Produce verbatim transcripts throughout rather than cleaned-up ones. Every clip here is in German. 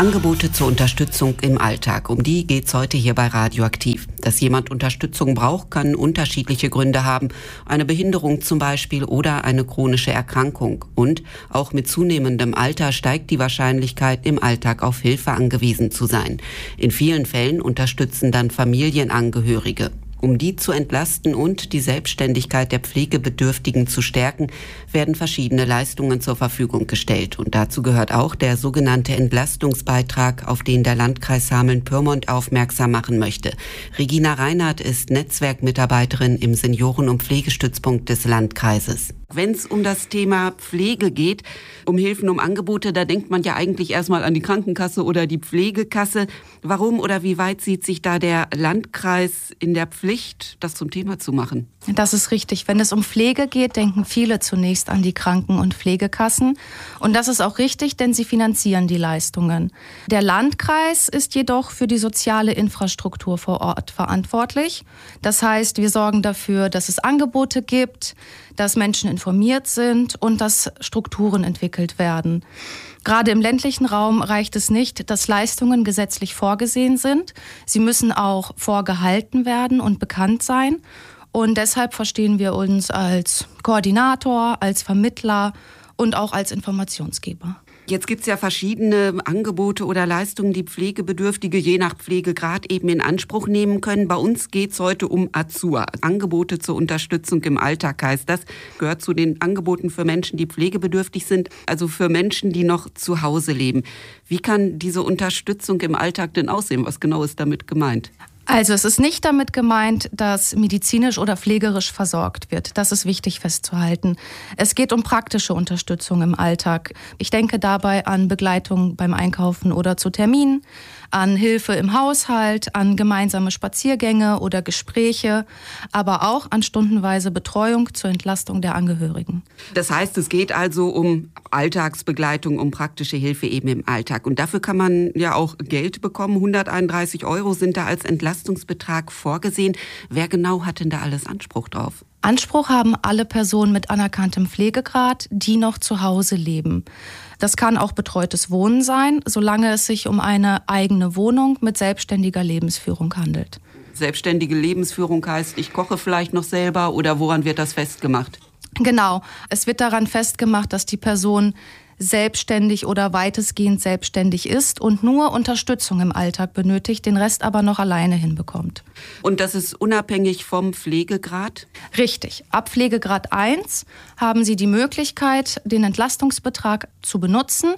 Angebote zur Unterstützung im Alltag. Um die geht's heute hier bei Radioaktiv. Dass jemand Unterstützung braucht, kann unterschiedliche Gründe haben. Eine Behinderung zum Beispiel oder eine chronische Erkrankung. Und auch mit zunehmendem Alter steigt die Wahrscheinlichkeit, im Alltag auf Hilfe angewiesen zu sein. In vielen Fällen unterstützen dann Familienangehörige. Um die zu entlasten und die Selbstständigkeit der Pflegebedürftigen zu stärken, werden verschiedene Leistungen zur Verfügung gestellt. Und dazu gehört auch der sogenannte Entlastungsbeitrag, auf den der Landkreis Hameln-Pyrmont aufmerksam machen möchte. Regina Reinhardt ist Netzwerkmitarbeiterin im Senioren- und Pflegestützpunkt des Landkreises. Wenn es um das Thema Pflege geht, um Hilfen, um Angebote, da denkt man ja eigentlich erstmal an die Krankenkasse oder die Pflegekasse. Warum oder wie weit sieht sich da der Landkreis in der Pflicht, das zum Thema zu machen? Das ist richtig. Wenn es um Pflege geht, denken viele zunächst an die Kranken- und Pflegekassen. Und das ist auch richtig, denn sie finanzieren die Leistungen. Der Landkreis ist jedoch für die soziale Infrastruktur vor Ort verantwortlich. Das heißt, wir sorgen dafür, dass es Angebote gibt, dass Menschen informiert sind und dass Strukturen entwickelt werden. Gerade im ländlichen Raum reicht es nicht, dass Leistungen gesetzlich vorgesehen sind. Sie müssen auch vorgehalten werden und bekannt sein. Und deshalb verstehen wir uns als Koordinator, als Vermittler und auch als Informationsgeber. Jetzt gibt es ja verschiedene Angebote oder Leistungen, die Pflegebedürftige je nach Pflegegrad eben in Anspruch nehmen können. Bei uns geht es heute um Azur. Angebote zur Unterstützung im Alltag heißt das. Gehört zu den Angeboten für Menschen, die pflegebedürftig sind, also für Menschen, die noch zu Hause leben. Wie kann diese Unterstützung im Alltag denn aussehen? Was genau ist damit gemeint? Also es ist nicht damit gemeint, dass medizinisch oder pflegerisch versorgt wird. Das ist wichtig festzuhalten. Es geht um praktische Unterstützung im Alltag. Ich denke dabei an Begleitung beim Einkaufen oder zu Terminen, an Hilfe im Haushalt, an gemeinsame Spaziergänge oder Gespräche, aber auch an stundenweise Betreuung zur Entlastung der Angehörigen. Das heißt, es geht also um Alltagsbegleitung, um praktische Hilfe eben im Alltag. Und dafür kann man ja auch Geld bekommen. hunderteinunddreißig Euro sind da als Entlastungsbetrag vorgesehen. Wer genau hat denn da alles Anspruch drauf? Anspruch haben alle Personen mit anerkanntem Pflegegrad, die noch zu Hause leben. Das kann auch betreutes Wohnen sein, solange es sich um eine eigene Wohnung mit selbstständiger Lebensführung handelt. Selbstständige Lebensführung heißt, ich koche vielleicht noch selber oder woran wird das festgemacht? Genau, es wird daran festgemacht, dass die Person selbstständig oder weitestgehend selbstständig ist und nur Unterstützung im Alltag benötigt, den Rest aber noch alleine hinbekommt. Und das ist unabhängig vom Pflegegrad? Richtig. Ab Pflegegrad eins haben Sie die Möglichkeit, den Entlastungsbetrag zu benutzen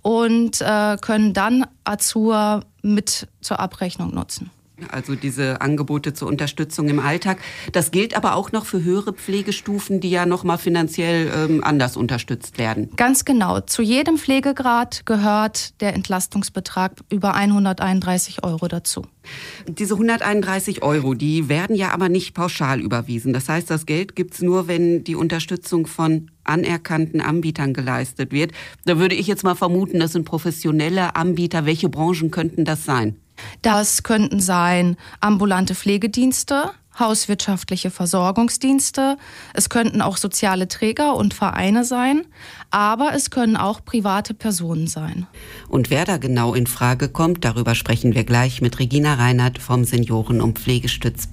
und äh, können dann Azur mit zur Abrechnung nutzen. Also diese Angebote zur Unterstützung im Alltag. Das gilt aber auch noch für höhere Pflegestufen, die ja noch mal finanziell ähm, anders unterstützt werden. Ganz genau. Zu jedem Pflegegrad gehört der Entlastungsbetrag über hunderteinunddreißig Euro dazu. Diese hunderteinunddreißig Euro, die werden ja aber nicht pauschal überwiesen. Das heißt, das Geld gibt's nur, wenn die Unterstützung von anerkannten Anbietern geleistet wird. Da würde ich jetzt mal vermuten, das sind professionelle Anbieter. Welche Branchen könnten das sein? Das könnten sein ambulante Pflegedienste, hauswirtschaftliche Versorgungsdienste. Es könnten auch soziale Träger und Vereine sein, aber es können auch private Personen sein. Und wer da genau in Frage kommt, darüber sprechen wir gleich mit Regina Reinhardt vom Senioren- und Pflegestützpunkt